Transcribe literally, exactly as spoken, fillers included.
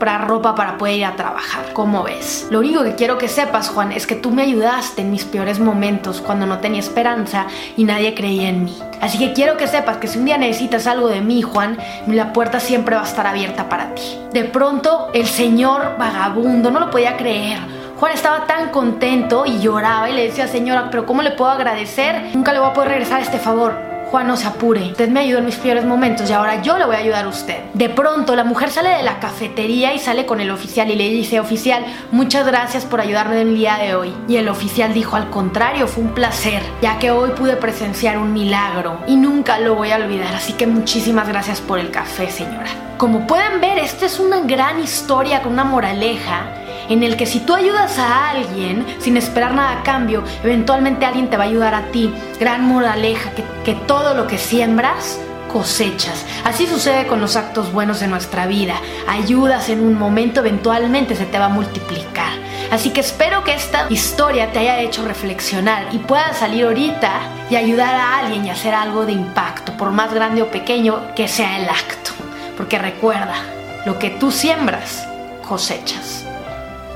comprar ropa para poder ir a trabajar. ¿Cómo ves? Lo único que quiero que sepas, Juan, es que tú me ayudaste en mis peores momentos, cuando no tenía esperanza y nadie creía en mí. Así que quiero que sepas que si un día necesitas algo de mí, Juan, la puerta siempre va a estar abierta para ti. De pronto, el señor vagabundo no lo podía creer. Juan estaba tan contento y lloraba y le decía: señora, ¿pero cómo le puedo agradecer? Nunca le voy a poder regresar este favor. Juan, no se apure, usted me ayudó en mis peores momentos y ahora yo le voy a ayudar a usted. De pronto la mujer sale de la cafetería y sale con el oficial y le dice: oficial, muchas gracias por ayudarme en el día de hoy. Y el oficial dijo: al contrario, fue un placer, ya que hoy pude presenciar un milagro y nunca lo voy a olvidar, así que muchísimas gracias por el café, señora. Como pueden ver, esta es una gran historia con una moraleja en el que si tú ayudas a alguien sin esperar nada a cambio, eventualmente alguien te va a ayudar a ti. Gran moraleja, que, que todo lo que siembras, cosechas. Así sucede con los actos buenos de nuestra vida. Ayudas en un momento, eventualmente se te va a multiplicar. Así que espero que esta historia te haya hecho reflexionar y puedas salir ahorita y ayudar a alguien y hacer algo de impacto, por más grande o pequeño que sea el acto. Porque recuerda, lo que tú siembras, cosechas.